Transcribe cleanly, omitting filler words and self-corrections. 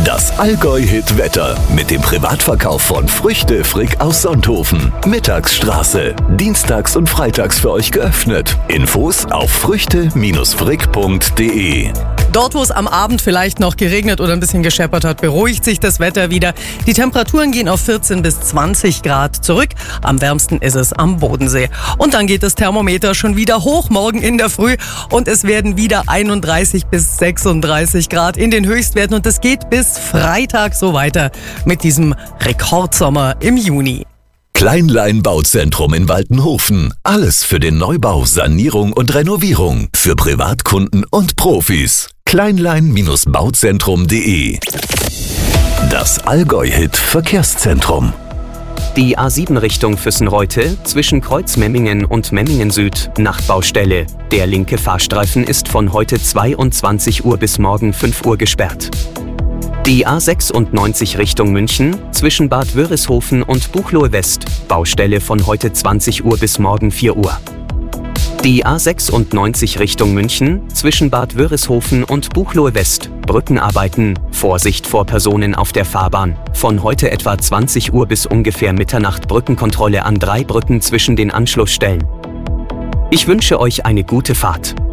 Das Allgäu-Hit-Wetter mit dem Privatverkauf von Früchte Frick aus Sonthofen. Mittagsstraße. Dienstags und freitags für euch geöffnet. Infos auf früchte-frick.de. Dort, wo es am Abend vielleicht noch geregnet oder ein bisschen gescheppert hat, beruhigt sich das Wetter wieder. Die Temperaturen gehen auf 14 bis 20 Grad zurück. Am wärmsten ist es am Bodensee. Und dann geht das Thermometer schon wieder hoch morgen in der Früh. Und es werden wieder 31 bis 36 Grad in den Höchstwerten. Und es geht bis Freitag so weiter mit diesem Rekordsommer im Juni. Kleinlein Bauzentrum in Waltenhofen. Alles für den Neubau, Sanierung und Renovierung. Für Privatkunden und Profis. Kleinlein-bauzentrum.de. Das Allgäu-Hit Verkehrszentrum. Die A7 Richtung Füssenreute zwischen Kreuzmemmingen und Memmingen Süd, Nachtbaustelle. Der linke Fahrstreifen ist von heute 22 Uhr bis morgen 5 Uhr gesperrt. Die A96 Richtung München zwischen Bad Wörishofen und Buchloe West, Baustelle von heute 20 Uhr bis morgen 4 Uhr. Die A96 Richtung München zwischen Bad Wörishofen und Buchloe West, Brückenarbeiten, Vorsicht vor Personen auf der Fahrbahn. Von heute etwa 20 Uhr bis ungefähr Mitternacht Brückenkontrolle an 3 Brücken zwischen den Anschlussstellen. Ich wünsche euch eine gute Fahrt.